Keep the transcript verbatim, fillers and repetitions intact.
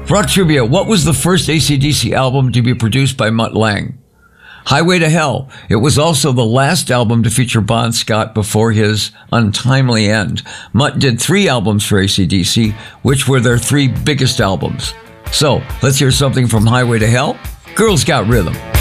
Rock trivia. What was the first A C D C album to be produced by Mutt Lange? Highway to Hell. It was also the last album to feature Bon Scott before his untimely end. Mutt did three albums for A C D C, which were their three biggest albums. So, let's hear something from Highway to Hell. Girls Got Rhythm.